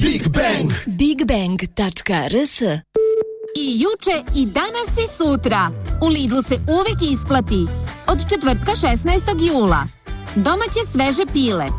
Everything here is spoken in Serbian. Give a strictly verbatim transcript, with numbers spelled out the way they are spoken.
Big Bang. Big Bang tačka r s. I juče, i danas, i sutra. U Lidlu se uvek isplati. Od četvrtka šesnaestog jula. Domaće sveže pile,